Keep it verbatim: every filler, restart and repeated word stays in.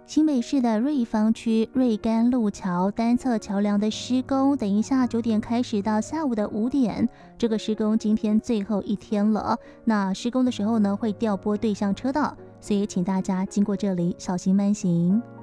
新北市的瑞芳区瑞甘路桥单侧桥梁的施工，等一下九点开始到下午的五点，这个施工今天最后一天了。那施工的时候呢，会调拨对向车道，所以请大家经过这里小心慢行。